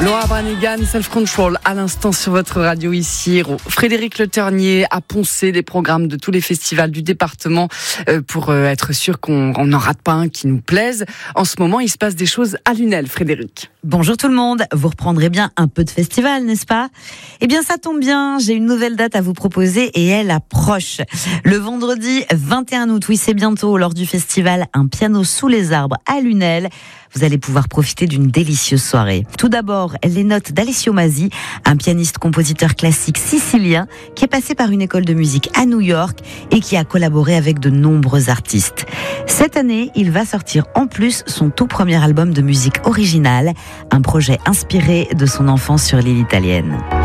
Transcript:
Laura Branigan, Self Control, à l'instant sur votre radio ici. Frédéric Le Ternier a poncé les programmes de tous les festivals du département pour être sûr qu'on n'en rate pas un qui nous plaise. En ce moment, il se passe des choses à Lunel, Frédéric. Bonjour tout le monde, vous reprendrez bien un peu de festival, n'est-ce pas ? Eh bien ça tombe bien, j'ai une nouvelle date à vous proposer et elle approche. Le vendredi 21 août, oui c'est bientôt, lors du festival Un piano sous les arbres à Lunel, vous allez pouvoir profiter d'une délicieuse soirée. Tout d'abord, les notes d'Alessio Masi, un pianiste-compositeur classique sicilien qui est passé par une école de musique à New York et qui a collaboré avec de nombreux artistes. Cette année, il va sortir en plus son tout premier album de musique originale, un projet inspiré de son enfance sur l'île italienne.